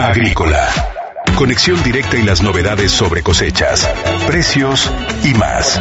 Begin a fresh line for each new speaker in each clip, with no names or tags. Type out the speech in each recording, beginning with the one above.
Agrícola. Conexión directa y las novedades sobre cosechas, precios y más.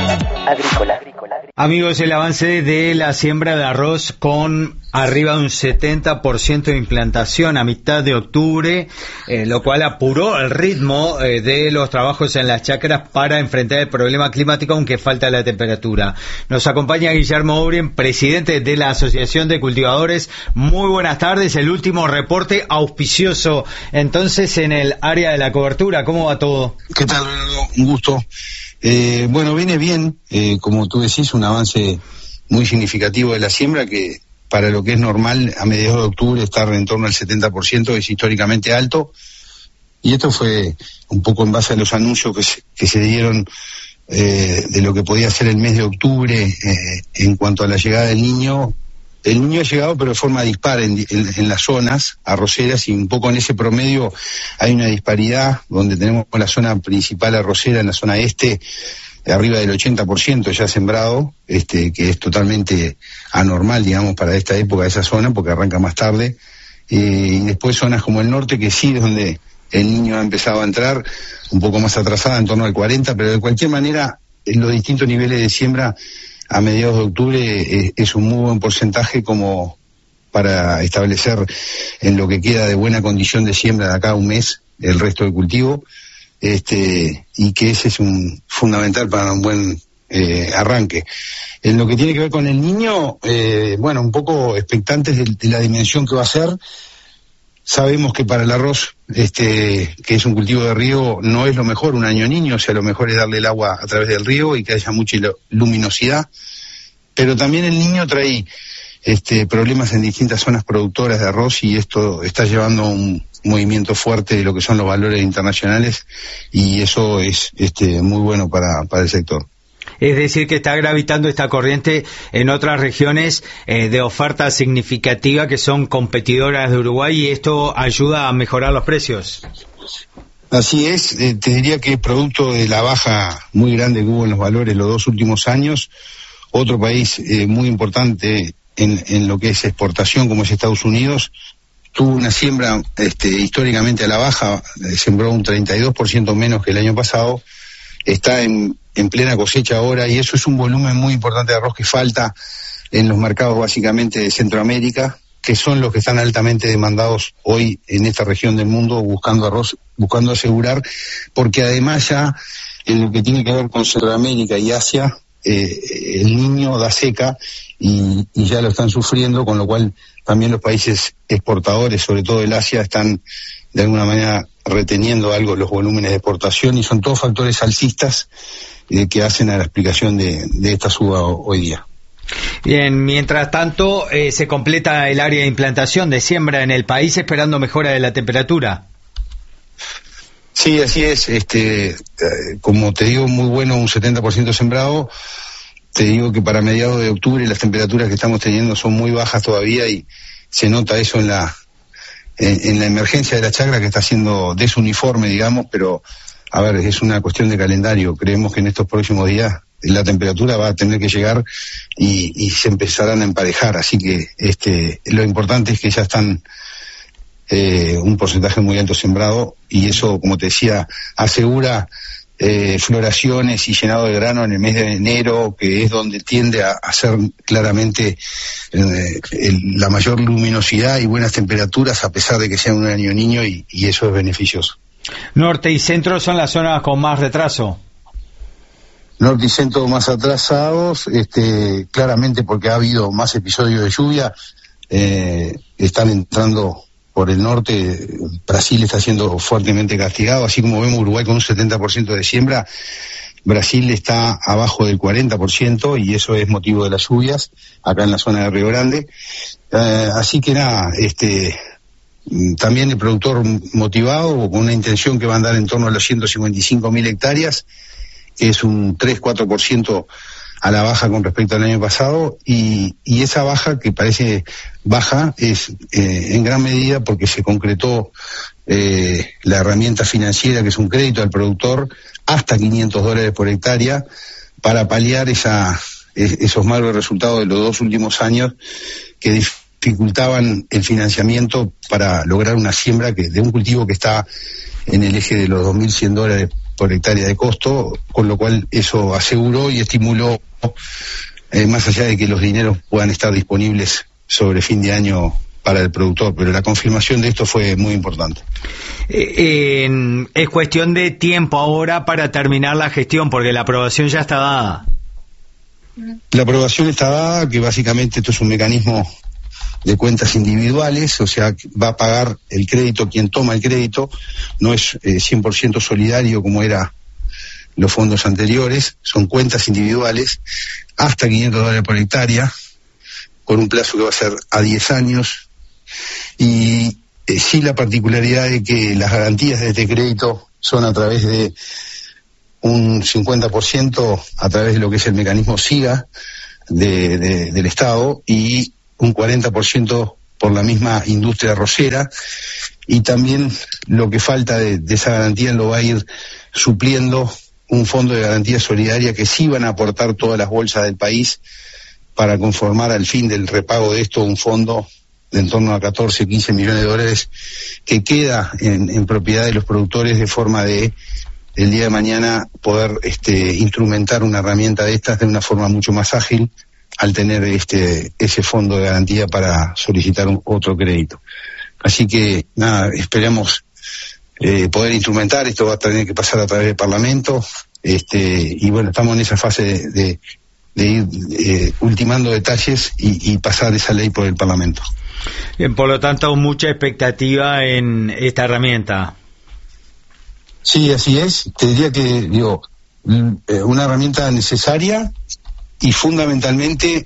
Amigos, el avance de la siembra de arroz con arriba de un 70% de implantación a mitad de octubre, lo cual apuró el ritmo de los trabajos en las chacras para enfrentar el problema climático, aunque falta la temperatura. Nos acompaña Guillermo Obrien, presidente de la Asociación de Cultivadores. Muy buenas tardes, el último reporte auspicioso entonces en el área de la cobertura. ¿Cómo va todo?
¿Qué tal, Leonardo? Un gusto. Bueno, viene bien, como tú decís, un avance muy significativo de la siembra que para lo que es normal a mediados de octubre estar en torno al 70% es históricamente alto, y esto fue un poco en base a los anuncios que se dieron de lo que podía ser el mes de octubre en cuanto a la llegada del Niño. El Niño ha llegado pero de forma dispar en las zonas arroceras, y un poco en ese promedio hay una disparidad donde tenemos la zona principal arrocera en la zona este, arriba del 80% ya sembrado, que es totalmente anormal, digamos, para esta época de esa zona, porque arranca más tarde, y después zonas como el norte, que sí es donde el Niño ha empezado a entrar, un poco más atrasada, en torno al 40%, pero de cualquier manera, en los distintos niveles de siembra, a mediados de octubre es un muy buen porcentaje como para establecer en lo que queda de buena condición de siembra de acá a un mes el resto del cultivo, y que ese es un fundamental para un buen arranque. En lo que tiene que ver con el Niño, bueno, un poco expectantes de la dimensión que va a ser. Sabemos que para el arroz, que es un cultivo de riego, no es lo mejor un año Niño, o sea, lo mejor es darle el agua a través del río y que haya mucha luminosidad, pero también el Niño trae problemas en distintas zonas productoras de arroz, y esto está llevando a un movimiento fuerte de lo que son los valores internacionales, y eso es muy bueno para el sector.
Es decir, que está gravitando esta corriente en otras regiones de oferta significativa que son competidoras de Uruguay, y esto ayuda a mejorar los precios.
Así es, te diría que producto de la baja muy grande que hubo en los valores los 2 últimos años, otro país muy importante en lo que es exportación, como es Estados Unidos, tuvo una siembra históricamente a la baja, sembró un 32% menos que el año pasado, está en plena cosecha ahora, y eso es un volumen muy importante de arroz que falta en los mercados básicamente de Centroamérica, que son los que están altamente demandados hoy en esta región del mundo, buscando arroz, buscando asegurar, porque además ya en lo que tiene que ver con Centroamérica y Asia, el Niño da seca y ya lo están sufriendo, con lo cual también los países exportadores, sobre todo el Asia, están de alguna manera reteniendo algo los volúmenes de exportación, y son todos factores alcistas que hacen a la explicación de esta suba hoy día.
Bien, mientras tanto se completa el área de implantación de siembra en el país, esperando mejora de la temperatura.
Sí, así es, como te digo, muy bueno, un 70% sembrado. Te digo que para mediados de octubre las temperaturas que estamos teniendo son muy bajas todavía, y se nota eso en la emergencia de la chacra, que está siendo desuniforme, digamos, pero a ver, es una cuestión de calendario. Creemos que en estos próximos días la temperatura va a tener que llegar y se empezarán a emparejar, así que lo importante es que ya están un porcentaje muy alto sembrado, y eso, como te decía, asegura floraciones y llenado de grano en el mes de enero, que es donde tiende a ser claramente la mayor luminosidad y buenas temperaturas, a pesar de que sea un año Niño, y eso es beneficioso.
Norte y centro son las zonas con más retraso.
Norte y centro más atrasados, claramente porque ha habido más episodios de lluvia, están entrando por el norte. Brasil está siendo fuertemente castigado, así como vemos Uruguay con un 70% de siembra, Brasil está abajo del 40%, y eso es motivo de las lluvias acá en la zona de Río Grande. Así que nada, también el productor motivado, con una intención que va a andar en torno a los 155.000 hectáreas, que es un 3-4% a la baja con respecto al año pasado, y esa baja, que parece baja, es en gran medida porque se concretó la herramienta financiera, que es un crédito al productor hasta $500 por hectárea, para paliar esos malos resultados de los 2 últimos años, que dificultaban el financiamiento para lograr una siembra de un cultivo que está en el eje de los $2.100 por hectárea de costo, con lo cual eso aseguró y estimuló, más allá de que los dineros puedan estar disponibles sobre fin de año para el productor, pero la confirmación de esto fue muy importante.
Es cuestión de tiempo ahora para terminar la gestión, porque la aprobación ya está dada.
La aprobación está dada, que básicamente esto es un mecanismo de cuentas individuales, o sea, va a pagar el crédito quien toma el crédito, no es 100% solidario como era los fondos anteriores, son cuentas individuales, hasta $500 por hectárea, con un plazo que va a ser a 10 años, y sí la particularidad de que las garantías de este crédito son a través de un 50% a través de lo que es el mecanismo SIGA del Estado y un 40% por la misma industria arrocera, y también lo que falta de esa garantía lo va a ir supliendo un fondo de garantía solidaria que sí van a aportar todas las bolsas del país para conformar al fin del repago de esto un fondo de en torno a 14, 15 millones de dólares que queda en propiedad de los productores, de forma de el día de mañana poder instrumentar una herramienta de estas de una forma mucho más ágil al tener ese fondo de garantía para solicitar otro crédito. Así que nada, esperamos poder instrumentar, esto va a tener que pasar a través del Parlamento, y bueno, estamos en esa fase de ir ultimando detalles y pasar esa ley por el Parlamento.
Bien, por lo tanto, mucha expectativa en esta herramienta.
Sí, así es. Te diría que, una herramienta necesaria y fundamentalmente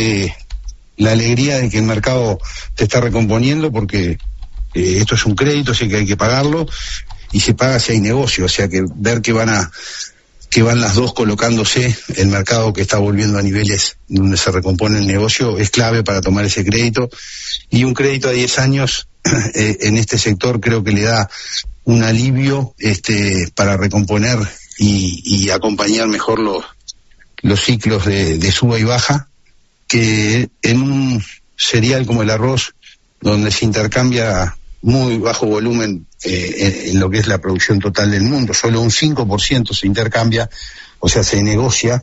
la alegría de que el mercado te está recomponiendo, porque esto es un crédito, así que hay que pagarlo, y se paga si hay negocio, o sea que ver que van las dos colocándose, el mercado que está volviendo a niveles donde se recompone el negocio es clave para tomar ese crédito, y un crédito a 10 años en este sector creo que le da un alivio para recomponer y acompañar mejor los ciclos de suba y baja, que en un cereal como el arroz, donde se intercambia muy bajo volumen en lo que es la producción total del mundo, solo un 5% se intercambia, o sea, se negocia.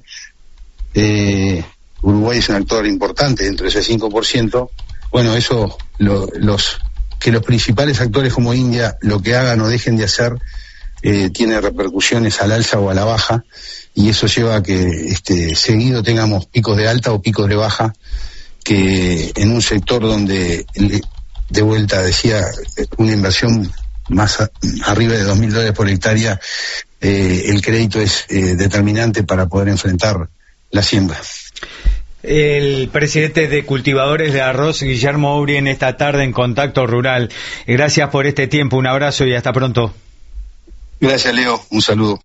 Uruguay es un actor importante dentro de ese 5%. Bueno, eso, que los principales actores como India lo que hagan o dejen de hacer tiene repercusiones al alza o a la baja, y eso lleva a que seguido tengamos picos de alta o picos de baja, que en un sector donde, de vuelta decía, una inversión más arriba de $2.000 por hectárea, el crédito es determinante para poder enfrentar la siembra.
El presidente de Cultivadores de Arroz, Guillermo Ouri, en esta tarde en Contacto Rural. Gracias por este tiempo, un abrazo y hasta pronto.
Gracias, Leo, un saludo.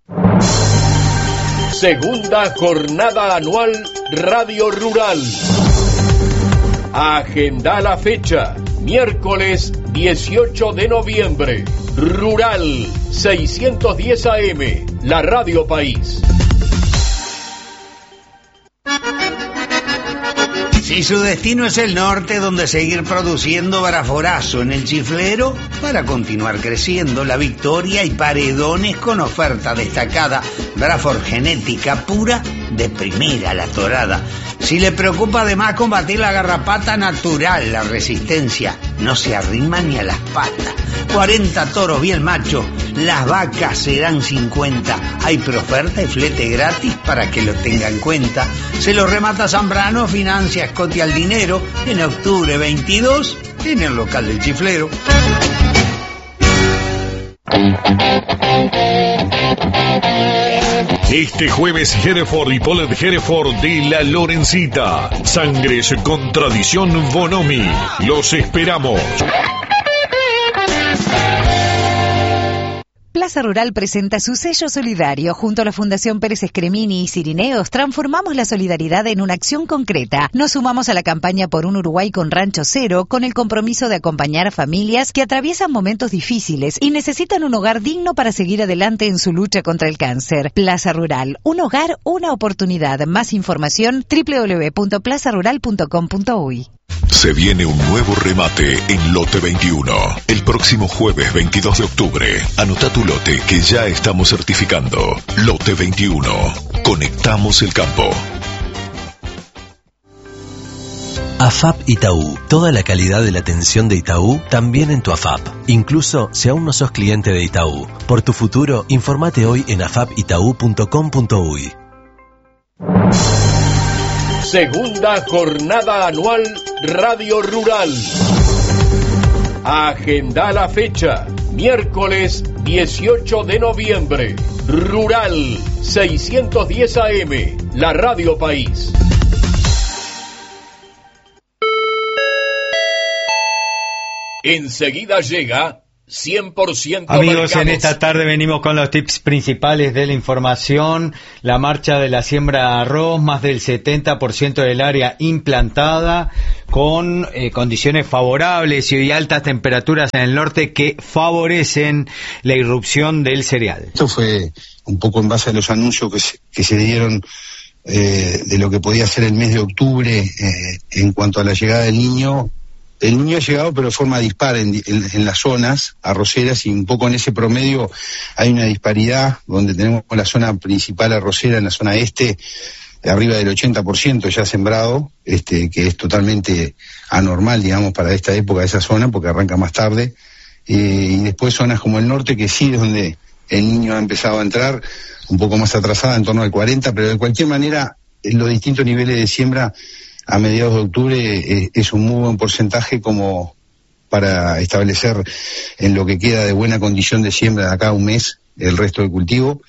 Segunda jornada anual Radio Rural. Agenda la fecha, miércoles 18 de noviembre. Rural 610 AM, la Radio País.
Si su destino es el norte, donde seguir produciendo Braforazo en el Chiflero para continuar creciendo, La Victoria y Paredones con oferta destacada, Brafor genética pura de primera la torada. Si le preocupa además combatir la garrapata natural, la resistencia no se arrima ni a las patas. 40 toros bien machos, las vacas serán 50. Hay preoferta y flete gratis para que lo tenga en cuenta. Se lo remata Zambrano, financia Escote al dinero, en octubre 22, en el local del Chiflero.
Este jueves, Hereford y Polet Hereford de La Lorencita. Sangres con tradición Bonomi. Los esperamos.
Plaza Rural presenta su sello solidario. Junto a la Fundación Pérez Escremini y Cirineos, transformamos la solidaridad en una acción concreta. Nos sumamos a la campaña por un Uruguay con rancho cero, con el compromiso de acompañar a familias que atraviesan momentos difíciles y necesitan un hogar digno para seguir adelante en su lucha contra el cáncer. Plaza Rural, un hogar, una oportunidad. Más información, www.plazarural.com.uy.
Se viene un nuevo remate en Lote 21. El próximo jueves 22 de octubre. Anota tu lote que ya estamos certificando. Lote 21. Conectamos el campo.
AFAP Itaú. Toda la calidad de la atención de Itaú también en tu AFAP. Incluso si aún no sos cliente de Itaú. Por tu futuro, informate hoy en afapitau.com.uy.
Segunda jornada anual Radio Rural. Agenda la fecha. Miércoles 18 de noviembre. Rural 610 AM. La Radio País. Enseguida llega 100%
Amigos,
mercados.
en esta tarde venimos con los tips principales de la información. La marcha de la siembra de arroz, más del 70% del área implantada, con condiciones favorables y altas temperaturas en el norte que favorecen la irrupción del cereal.
Esto fue un poco en base a los anuncios que se dieron de lo que podía ser el mes de octubre en cuanto a la llegada del Niño. El Niño ha llegado, pero de forma dispar en las zonas arroceras, y un poco en ese promedio hay una disparidad, donde tenemos la zona principal arrocera en la zona este, arriba del 80% ya sembrado, que es totalmente anormal, digamos, para esta época de esa zona, porque arranca más tarde, y después zonas como el norte, que sí es donde el Niño ha empezado a entrar, un poco más atrasada, en torno al 40%, pero de cualquier manera, en los distintos niveles de siembra, a mediados de octubre es un muy buen porcentaje como para establecer en lo que queda de buena condición de siembra de acá a un mes el resto del cultivo,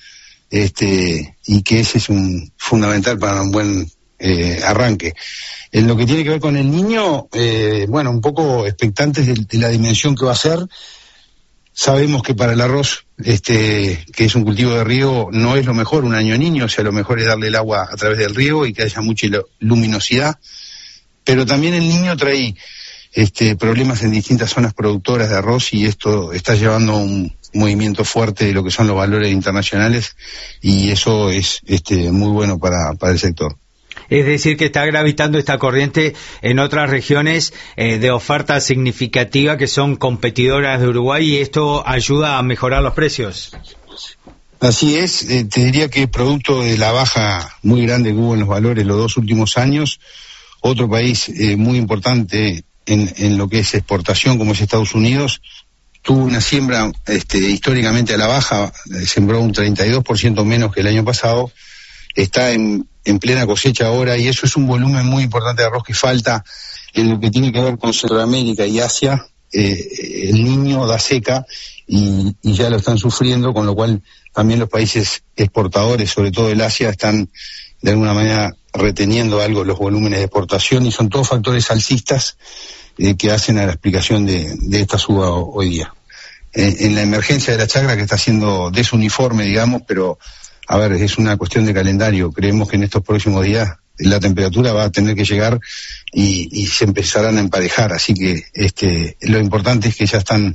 y que ese es un fundamental para un buen arranque. En lo que tiene que ver con el Niño, bueno, un poco expectantes de la dimensión que va a ser. Sabemos que para el arroz, que es un cultivo de riego, no es lo mejor un año Niño, o sea, lo mejor es darle el agua a través del riego y que haya mucha luminosidad, pero también el Niño trae problemas en distintas zonas productoras de arroz, y esto está llevando a un movimiento fuerte de lo que son los valores internacionales, y eso es muy bueno para el sector.
Es decir, que está gravitando esta corriente en otras regiones de oferta significativa que son competidoras de Uruguay, y esto ayuda a mejorar los precios.
Así es, te diría que producto de la baja muy grande que hubo en los valores los 2 últimos años, otro país muy importante en lo que es exportación, como es Estados Unidos, tuvo una siembra históricamente a la baja, sembró un 32% menos que el año pasado, está en plena cosecha ahora, y eso es un volumen muy importante de arroz que falta en lo que tiene que ver con Centroamérica y Asia. El Niño da seca y ya lo están sufriendo, con lo cual también los países exportadores, sobre todo el Asia, están de alguna manera reteniendo algo los volúmenes de exportación, y son todos factores alcistas que hacen a la explicación de esta suba hoy día. En la emergencia de la chacra, que está siendo desuniforme, digamos, pero a ver, es una cuestión de calendario. Creemos que en estos próximos días la temperatura va a tener que llegar y se empezarán a emparejar, así que lo importante es que ya están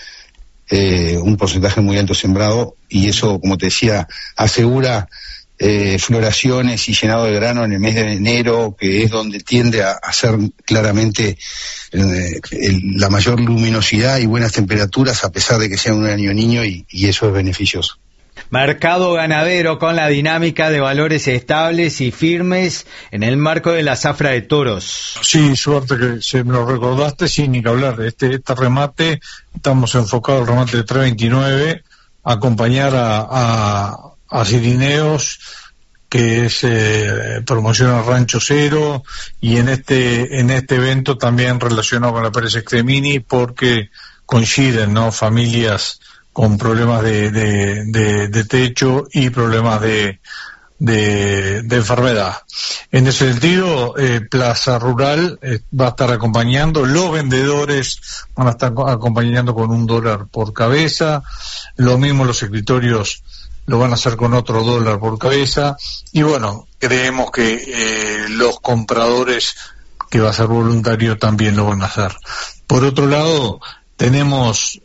un porcentaje muy alto sembrado, y eso, como te decía, asegura floraciones y llenado de grano en el mes de enero, que es donde tiende a ser claramente la mayor luminosidad y buenas temperaturas, a pesar de que sea un año Niño, y eso es beneficioso.
Mercado ganadero con la dinámica de valores estables y firmes en el marco de la zafra de toros.
Sí, suerte que se me lo recordaste, sin ni que hablar. Este remate, estamos enfocados al remate de 329, acompañar a Cirineos, que es promociona Rancho Cero, y en este evento también relacionado con la Pérez Extremini, porque coinciden, ¿no?, familias con problemas de techo y problemas de enfermedad. En ese sentido, Plaza Rural va a estar acompañando, los vendedores van a estar acompañando con $1 por cabeza, lo mismo los escritorios lo van a hacer con otro $1 por cabeza, y bueno, creemos que los compradores, que va a ser voluntario, también lo van a hacer. Por otro lado, tenemos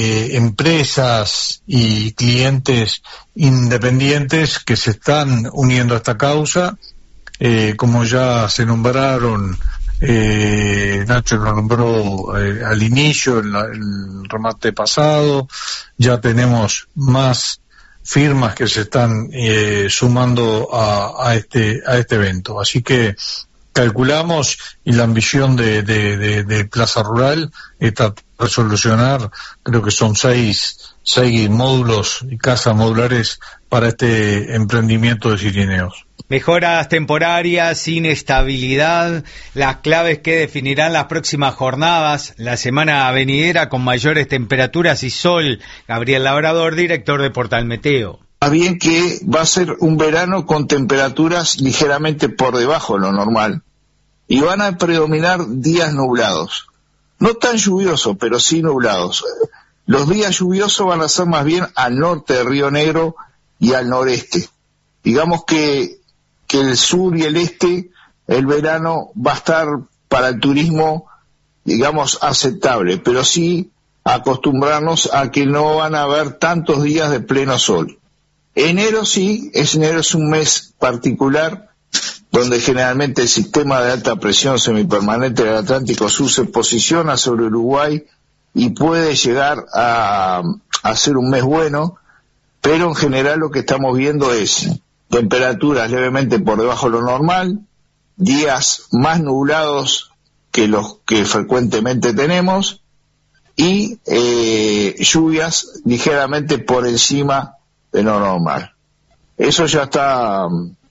empresas y clientes independientes que se están uniendo a esta causa, como ya se nombraron Nacho lo nombró al inicio, el remate pasado. Ya tenemos más firmas que se están sumando a este evento. Así que calculamos, y la ambición de Plaza Rural está resolucionar, creo que son seis módulos y casas modulares para este emprendimiento de Cirineos.
Mejoras temporarias, inestabilidad, las claves que definirán las próximas jornadas, la semana venidera con mayores temperaturas y sol. Gabriel Labrador, director de Portal Meteo.
Más bien que va a ser un verano con temperaturas ligeramente por debajo de lo normal y van a predominar días nublados. No tan lluviosos, pero sí nublados. Los días lluviosos van a ser más bien al norte de Río Negro y al noreste. Digamos que el sur y el este, el verano va a estar para el turismo, digamos, aceptable, pero sí acostumbrarnos a que no van a haber tantos días de pleno sol. Enero es un mes particular, donde generalmente el sistema de alta presión semipermanente del Atlántico Sur se posiciona sobre Uruguay y puede llegar a ser un mes bueno, pero en general lo que estamos viendo es temperaturas levemente por debajo de lo normal, días más nublados que los que frecuentemente tenemos y lluvias ligeramente por encima de lo normal. Eso ya está,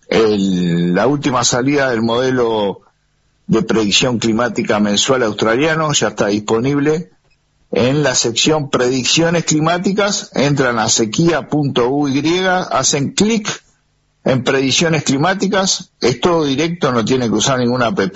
la última salida del modelo de predicción climática mensual australiano ya está disponible en la sección predicciones climáticas. Entran a sequía.uy, hacen clic en predicciones climáticas, es todo directo, no tiene que usar ninguna app,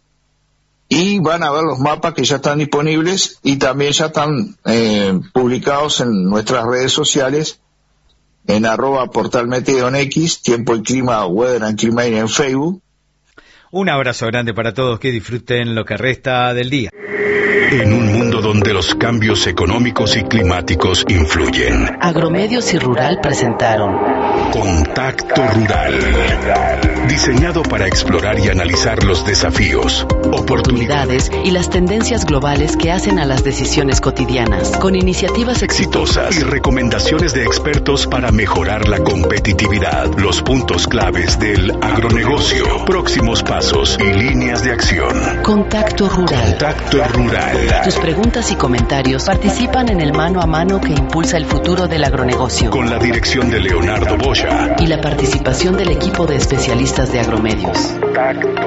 y van a ver los mapas que ya están disponibles y también ya están publicados en nuestras redes sociales, en @portalmeteo en X, Tiempo y Clima, Weather and Climate en Facebook.
Un abrazo grande para todos, que disfruten lo que resta del día.
En un mundo donde los cambios económicos y climáticos influyen,
Agromedios y Rural presentaron
Contacto Rural, diseñado para explorar y analizar los desafíos,
oportunidades y las tendencias globales que hacen a las decisiones cotidianas, con iniciativas exitosas
y recomendaciones de expertos para mejorar la competitividad, los puntos claves del agronegocio, próximos pasos y líneas de acción.
Contacto Rural.
Contacto Rural.
Tus preguntas y comentarios participan en el mano a mano que impulsa el futuro del agronegocio.
Con la dirección de Leonardo Boya
y la participación del equipo de especialistas de Agromedios.